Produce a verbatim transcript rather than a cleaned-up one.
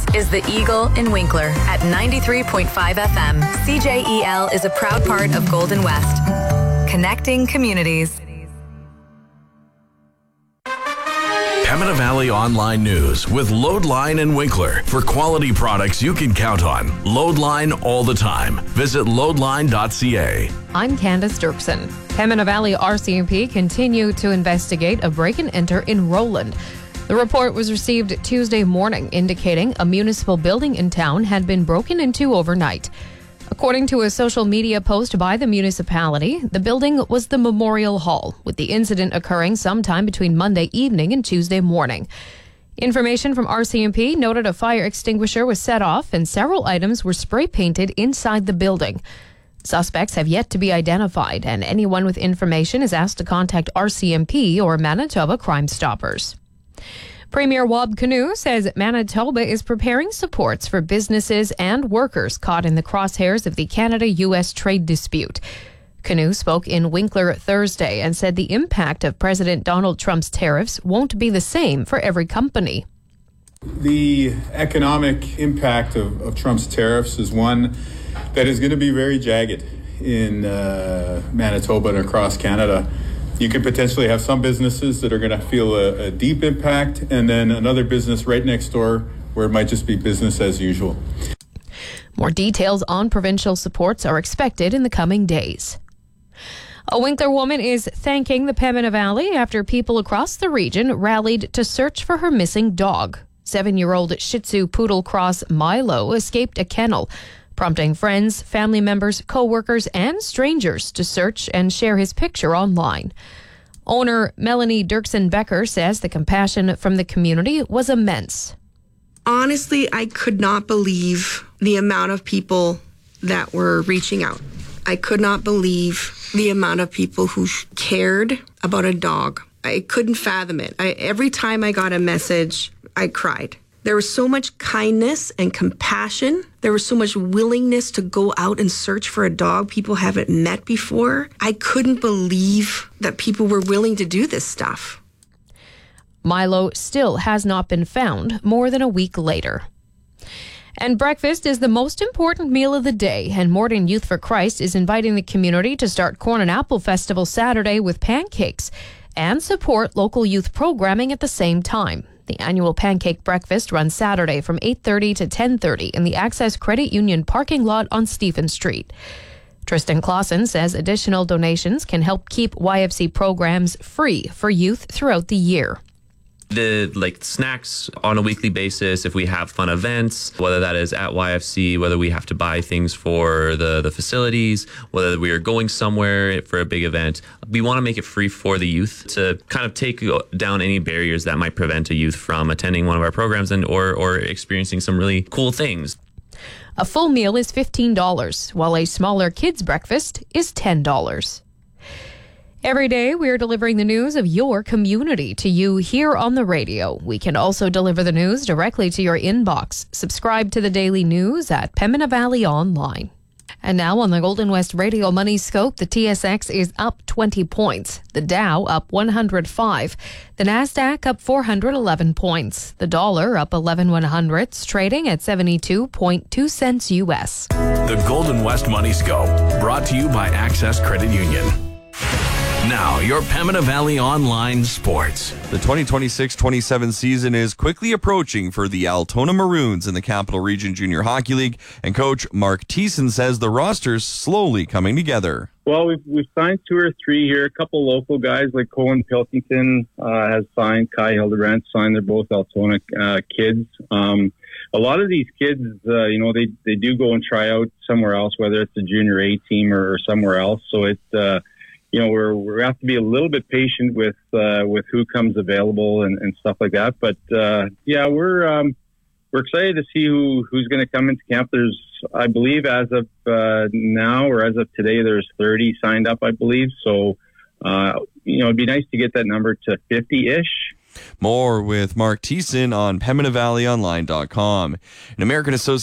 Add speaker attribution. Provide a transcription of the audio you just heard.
Speaker 1: is the Eagle in Winkler at ninety-three point five F M. C J E L is a proud part of Golden West, connecting communities.
Speaker 2: Pembina Valley Online News with Loadline and Winkler. For quality products you can count on. Loadline all the time. Visit loadline dot c a.
Speaker 3: I'm Candace Dirksen. Pembina Valley R C M P continue to investigate a break-and-enter in Roland. The report was received Tuesday morning, indicating a municipal building in town had been broken into overnight. According to a social media post by the municipality, the building was the Memorial Hall, with the incident occurring sometime between Monday evening and Tuesday morning. Information from R C M P noted a fire extinguisher was set off and several items were spray painted inside the building. Suspects have yet to be identified, and anyone with information is asked to contact R C M P or Manitoba Crime Stoppers. Premier Wab Kinew says Manitoba is preparing supports for businesses and workers caught in the crosshairs of the Canada-U S trade dispute. Kinew spoke in Winkler Thursday and said the impact of President Donald Trump's tariffs won't be the same for every company.
Speaker 4: The economic impact of, of Trump's tariffs is one that is going to be very jagged in uh, Manitoba and across Canada. You could potentially have some businesses that are going to feel a, a deep impact, and then another business right next door where it might just be business as usual.
Speaker 3: More details on provincial supports are expected in the coming days. A Winkler woman is thanking the Pembina Valley after people across the region rallied to search for her missing dog. Seven-year-old Shih Tzu poodle cross Milo escaped a kennel, prompting friends, family members, co-workers, and strangers to search and share his picture online. Owner Melanie Dirksen-Becker says the compassion from the community was immense.
Speaker 5: Honestly, I could not believe the amount of people that were reaching out. I could not believe the amount of people who cared about a dog. I couldn't fathom it. I, every time I got a message, I cried. There was so much kindness and compassion. There was so much willingness to go out and search for a dog people haven't met before. I couldn't believe that people were willing to do this stuff.
Speaker 3: Milo still has not been found more than a week later. And breakfast is the most important meal of the day, and Morden Youth for Christ is inviting the community to start Corn and Apple Festival Saturday with pancakes and support local youth programming at the same time. The annual pancake breakfast runs Saturday from eight thirty to ten thirty in the Access Credit Union parking lot on Stephen Street. Tristan Clausen says additional donations can help keep Y F C programs free for youth throughout the year.
Speaker 6: The like snacks on a weekly basis, if we have fun events, whether that is at Y F C, whether we have to buy things for the, the facilities, whether we are going somewhere for a big event, we want to make it free for the youth to kind of take down any barriers that might prevent a youth from attending one of our programs and or, or experiencing some really cool things.
Speaker 3: A full meal is fifteen dollars, while a smaller kids' breakfast is ten dollars. Every day, we are delivering the news of your community to you here on the radio. We can also deliver the news directly to your inbox. Subscribe to the daily news at Pembina Valley Online. And now on the Golden West Radio Money Scope, the T S X is up twenty points. The Dow up one hundred five. The Nasdaq up four hundred eleven points. The dollar up eleven one hundredths, trading at seventy-two point two cents U S.
Speaker 2: The Golden West Money Scope, brought to you by Access Credit Union. Now, your Pembina Valley Online Sports.
Speaker 7: The twenty twenty-six twenty-seven season is quickly approaching for the Altona Maroons in the Capital Region Junior Hockey League, and coach Mark Thiessen says the roster's slowly coming together.
Speaker 8: Well, we've, we've signed two or three here. A couple local guys like Colin Pilkington uh, has signed. Kai Hildebrandt signed. They're both Altona uh, kids. Um, a lot of these kids, uh, you know, they, they do go and try out somewhere else, whether it's a junior A team or, or somewhere else. So it's... Uh, You know, we're, we have to be a little bit patient with uh, with who comes available and, and stuff like that. But uh, yeah, we're um, we're excited to see who who's going to come into camp. There's, I believe, as of uh, now or as of today, there's thirty signed up, I believe. So uh, you know, it'd be nice to get that number to fifty-ish.
Speaker 7: More with Mark Thiessen on Pembina Valley Online dot com. An American Association